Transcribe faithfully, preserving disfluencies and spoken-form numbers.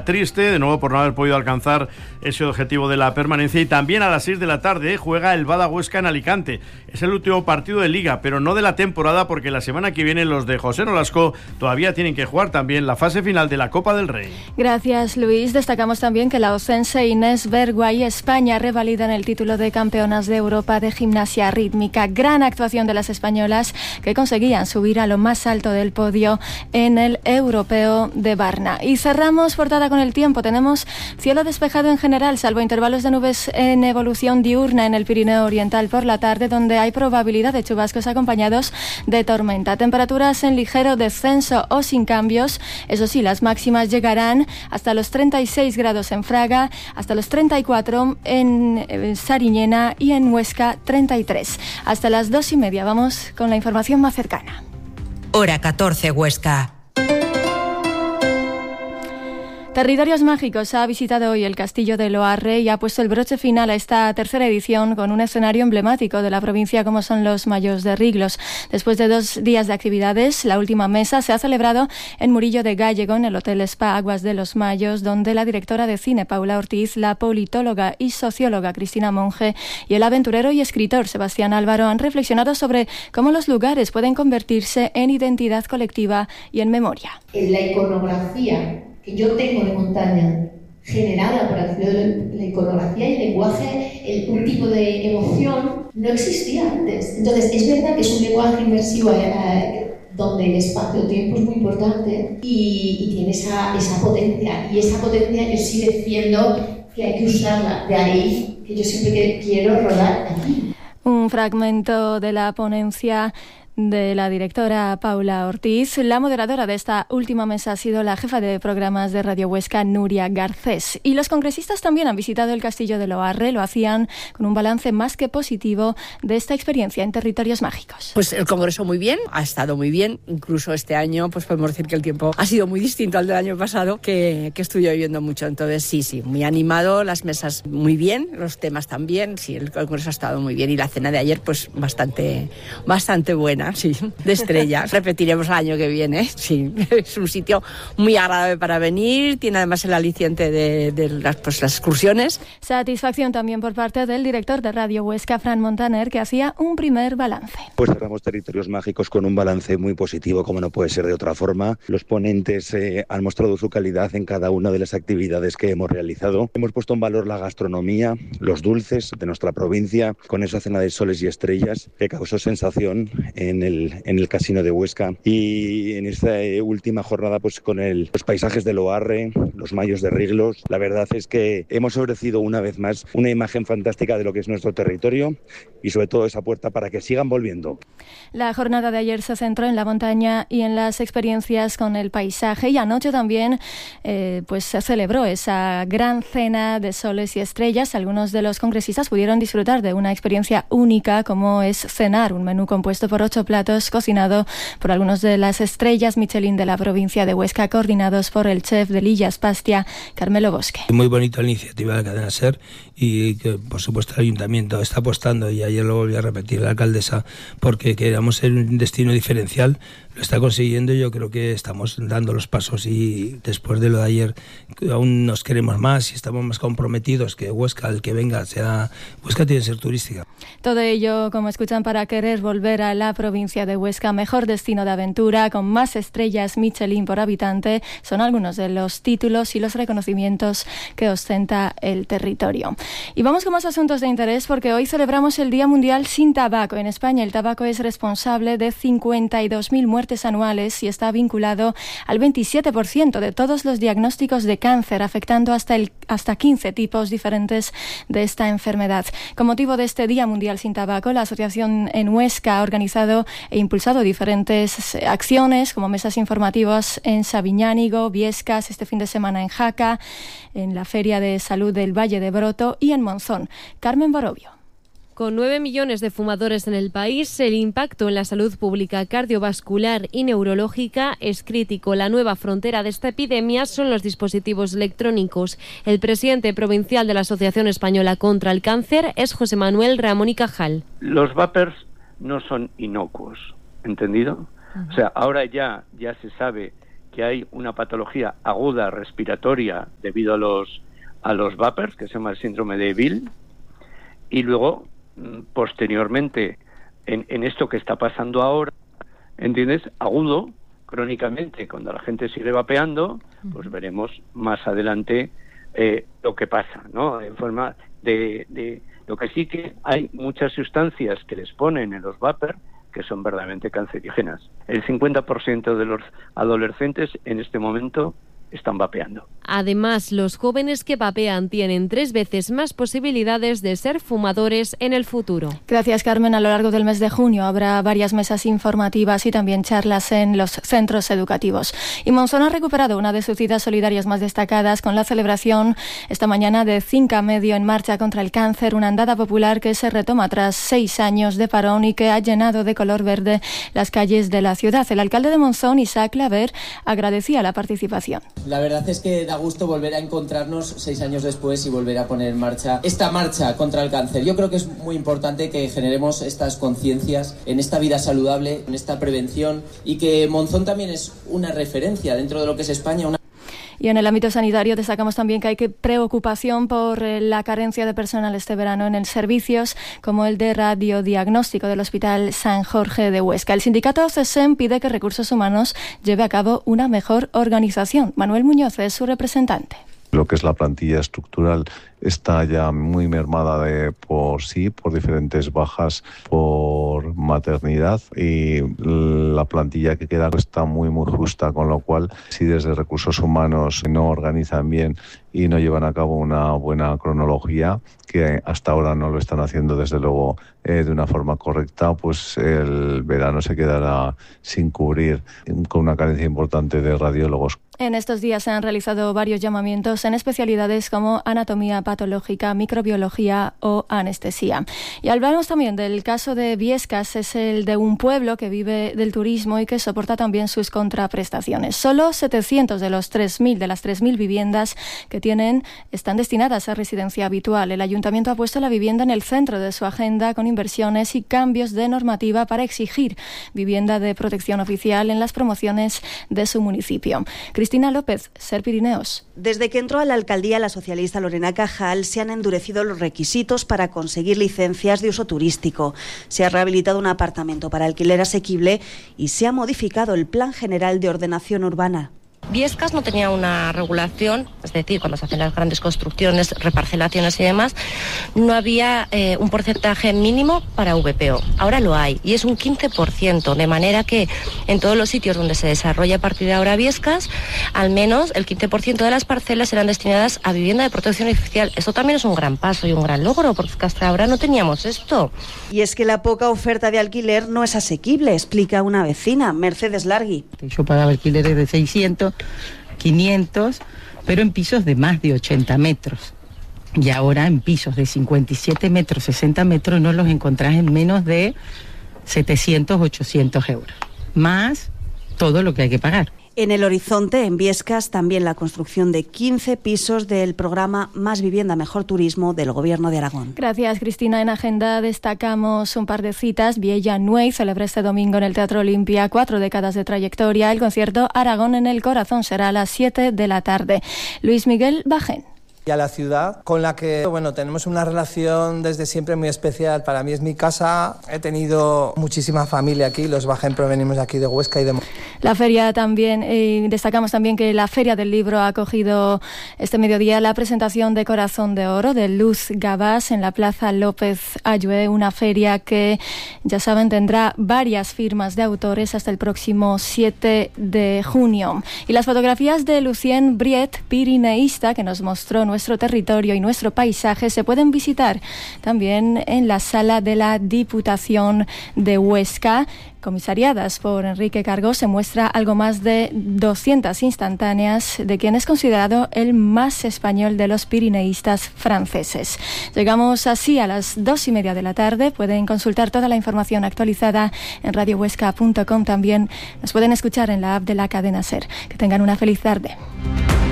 triste, de nuevo por no haber podido alcanzar ese objetivo de la permanencia. Y también a las seis de la tarde juega el Bada Huesca en Alicante. Es el último partido de Liga, pero no de la temporada, porque la semana que viene los de José Nolasco todavía tienen que jugar también la fase final de la Copa del Rey. Gracias, Luis. Destacamos también que la ocense Inés Bergua y España revalidan el título de campeonas de Europa de gimnasia rítmica. Gran actuación de las españolas que conseguían subir a lo más alto del podio en el Europeo de Varna. Y cerramos portada con el tiempo. Tenemos cielo despejado en general, salvo intervalos de nubes en evolución diurna en el Pirineo Oriental por la tarde, donde hay probabilidad de chubascos acompañados de tormenta. Temperaturas en ligero descenso o sin cambios. Eso sí, las máximas llegarán hasta los treinta y seis grados en Fraga, hasta los treinta y cuatro en Sariñena y en Huesca treinta y tres. Hasta las dos y media vamos con la información más cercana. Hora catorce, Huesca. Territorios Mágicos ha visitado hoy el Castillo de Loarre y ha puesto el broche final a esta tercera edición con un escenario emblemático de la provincia como son los Mayos de Riglos. Después de dos días de actividades, la última mesa se ha celebrado en Murillo de Gállego, en el Hotel Spa Aguas de los Mayos, donde la directora de cine Paula Ortiz, la politóloga y socióloga Cristina Monge y el aventurero y escritor Sebastián Álvaro han reflexionado sobre cómo los lugares pueden convertirse en identidad colectiva y en memoria. En la iconografía que yo tengo de montaña, generada por la iconografía y el lenguaje, el, un tipo de emoción, no existía antes. Entonces, es verdad que es un lenguaje inmersivo eh, donde el espacio-tiempo es muy importante y, y tiene esa, esa potencia. Y esa potencia yo sí defiendo que hay que usarla. De ahí que yo siempre que quiero rodar aquí. Un fragmento de la ponencia de la directora Paula Ortiz. La moderadora de esta última mesa ha sido la jefa de programas de Radio Huesca, Nuria Garcés. Y los congresistas también han visitado el Castillo de Loarre. Lo hacían con un balance más que positivo de esta experiencia en Territorios Mágicos. Pues el congreso muy bien, ha estado muy bien. Incluso este año pues podemos decir que el tiempo ha sido muy distinto al del año pasado, que, que estuve lloviendo mucho. Entonces sí, sí, muy animado, las mesas muy bien, los temas también. Sí, el congreso ha estado muy bien y la cena de ayer pues bastante, bastante buena. Sí, de estrellas. Repetiremos el año que viene. Sí, es un sitio muy agradable para venir. Tiene además el aliciente de, de las, pues, las excursiones. Satisfacción también por parte del director de Radio Huesca, Fran Montaner, que hacía un primer balance. Pues cerramos Territorios Mágicos con un balance muy positivo, como no puede ser de otra forma. Los ponentes eh, han mostrado su calidad en cada una de las actividades que hemos realizado. Hemos puesto en valor la gastronomía, los dulces de nuestra provincia, con esa cena de soles y estrellas que causó sensación en el, en el Casino de Huesca, y en esta eh, última jornada pues con el, los paisajes de Loarre, los Mayos de Riglos. La verdad es que hemos ofrecido una vez más una imagen fantástica de lo que es nuestro territorio y sobre todo esa puerta para que sigan volviendo. La jornada de ayer se centró en la montaña y en las experiencias con el paisaje, y anoche también eh, pues se celebró esa gran cena de soles y estrellas. Algunos de los congresistas pudieron disfrutar de una experiencia única, como es cenar, un menú compuesto por ocho platos cocinado por algunos de las estrellas Michelin de la provincia de Huesca, coordinados por el chef de Lillas Pastia, Carmelo Bosque. Muy bonita la iniciativa de la cadena SER, y que por supuesto el ayuntamiento está apostando, y ayer lo volví a repetir la alcaldesa, porque queríamos ser un destino diferencial. Lo está consiguiendo y yo creo que estamos dando los pasos, y después de lo de ayer aún nos queremos más y estamos más comprometidos que Huesca, el que venga, sea Huesca tiene que ser turística. Todo ello, como escuchan, para querer volver a la provincia de Huesca, mejor destino de aventura, con más estrellas Michelin por habitante, son algunos de los títulos y los reconocimientos que ostenta el territorio. Y vamos con más asuntos de interés, porque hoy celebramos el Día Mundial sin Tabaco. En España el tabaco es responsable de cincuenta y dos mil muertes anuales y está vinculado al veintisiete por ciento de todos los diagnósticos de cáncer, afectando hasta, el, hasta quince tipos diferentes de esta enfermedad. Con motivo de este Día Mundial sin Tabaco, la asociación en Huesca ha organizado e impulsado diferentes acciones, como mesas informativas en Sabiñánigo, Viescas, este fin de semana en Jaca, en la Feria de Salud del Valle de Broto y en Monzón. Carmen Borobio. Con nueve millones de fumadores en el país, el impacto en la salud pública cardiovascular y neurológica es crítico. La nueva frontera de esta epidemia son los dispositivos electrónicos. El presidente provincial de la Asociación Española contra el Cáncer es José Manuel Ramón y Cajal. Los vapers no son inocuos, ¿entendido? Uh-huh. O sea, ahora ya, ya se sabe que hay una patología aguda respiratoria debido a los a los vapers, que se llama el síndrome de Bill, y luego, posteriormente, en, en esto que está pasando ahora, ¿entiendes? Agudo, crónicamente, cuando la gente sigue vapeando, pues veremos más adelante eh, lo que pasa, ¿no? En forma de, de... Lo que sí que hay muchas sustancias que les ponen en los vapers que son verdaderamente cancerígenas. El cincuenta por ciento de los adolescentes en este momento están vapeando. Además, los jóvenes que vapean tienen tres veces más posibilidades de ser fumadores en el futuro. Gracias, Carmen. A lo largo del mes de junio habrá varias mesas informativas y también charlas en los centros educativos. Y Monzón ha recuperado una de sus citas solidarias más destacadas con la celebración esta mañana de Cinca Medio en marcha contra el cáncer, una andada popular que se retoma tras seis años de parón y que ha llenado de color verde las calles de la ciudad. El alcalde de Monzón, Isaac Claver, agradecía la participación. La verdad es que da gusto volver a encontrarnos seis años después y volver a poner en marcha esta marcha contra el cáncer. Yo creo que es muy importante que generemos estas conciencias en esta vida saludable, en esta prevención, y que Monzón también es una referencia dentro de lo que es España. Una Y en el ámbito sanitario destacamos también que hay que preocupación por la carencia de personal este verano en el servicios como el de radiodiagnóstico del Hospital San Jorge de Huesca. El sindicato CESEM pide que Recursos Humanos lleve a cabo una mejor organización. Manuel Muñoz es su representante. Lo que es la plantilla estructural está ya muy mermada de por sí, por diferentes bajas, por maternidad, y la plantilla que queda está muy muy justa, con lo cual si desde Recursos Humanos no organizan bien y no llevan a cabo una buena cronología, que hasta ahora no lo están haciendo desde luego eh, de una forma correcta, pues el verano se quedará sin cubrir, con una carencia importante de radiólogos. En estos días se han realizado varios llamamientos en especialidades como anatomía patológica, microbiología o anestesia. Y hablamos también del caso de Biescas, es el de un pueblo que vive del turismo y que soporta también sus contraprestaciones. Solo setecientos de los tres mil de las tres mil viviendas que tienen están destinadas a residencia habitual. El ayuntamiento ha puesto la vivienda en el centro de su agenda con inversiones y cambios de normativa para exigir vivienda de protección oficial en las promociones de su municipio. Cristina López, Ser Pirineos. Desde que entró a la alcaldía la socialista Lorena Cajal, se han endurecido los requisitos para conseguir licencias de uso turístico. Se ha rehabilitado un apartamento para alquiler asequible y se ha modificado el Plan General de Ordenación Urbana. Biescas no tenía una regulación, es decir, cuando se hacen las grandes construcciones, reparcelaciones y demás, no había eh, un porcentaje mínimo para V P O. Ahora lo hay y es un quince por ciento, de manera que en todos los sitios donde se desarrolla a partir de ahora Biescas, al menos el quince por ciento de las parcelas serán destinadas a vivienda de protección oficial. Esto también es un gran paso y un gran logro, porque hasta ahora no teníamos esto. Y es que la poca oferta de alquiler no es asequible, explica una vecina, Mercedes Largui. Yo pagaba alquileres de seiscientos, quinientos, pero en pisos de más de ochenta metros. Y ahora en pisos de cincuenta y siete metros, sesenta metros, no los encontrás en menos de setecientos, ochocientos euros. Más todo lo que hay que pagar. En el horizonte, en Biescas, también la construcción de quince pisos del programa Más Vivienda, Mejor Turismo del Gobierno de Aragón. Gracias, Cristina. En agenda destacamos un par de citas. Viella Nuey celebra este domingo en el Teatro Olimpia cuatro décadas de trayectoria. El concierto Aragón en el Corazón será a las siete de la tarde. Luis Miguel Bajén. Y a la ciudad, con la que bueno tenemos una relación desde siempre muy especial. Para mí es mi casa, he tenido muchísima familia aquí, los Bajén provenimos de aquí de Huesca y de... La feria también, eh, destacamos también que la Feria del Libro ha acogido este mediodía la presentación de Corazón de Oro de Luz Gabás en la Plaza López Ayue, una feria que, ya saben, tendrá varias firmas de autores hasta el próximo siete de junio. Y las fotografías de Lucien Briet, pirineísta, que nos mostró nuestro nuestro territorio y nuestro paisaje, se pueden visitar también en la sala de la Diputación de Huesca. Comisariadas por Enrique Cargó, se muestra algo más de doscientas instantáneas de quien es considerado el más español de los pirineístas franceses. Llegamos así a las dos y media de la tarde. Pueden consultar toda la información actualizada en radio huesca punto com. También nos pueden escuchar en la app de la cadena SER. Que tengan una feliz tarde.